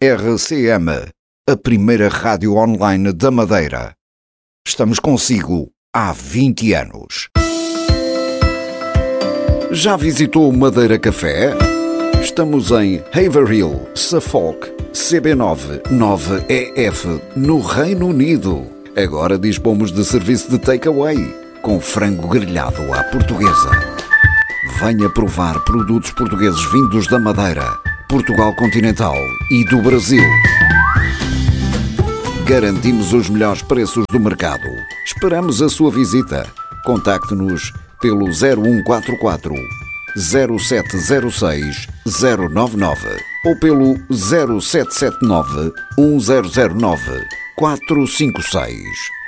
RCM, a primeira rádio online da Madeira. Estamos consigo há 20 anos. Já visitou o Madeira Café? Estamos em Haverhill, Suffolk, CB9 9EF, no Reino Unido. Agora dispomos de serviço de takeaway, com frango grelhado à portuguesa. Venha provar produtos portugueses vindos da Madeira, Portugal continental e do Brasil. Garantimos os melhores preços do mercado. Esperamos a sua visita. Contacte-nos pelo 0144 0706 099 ou pelo 0779 1009 456.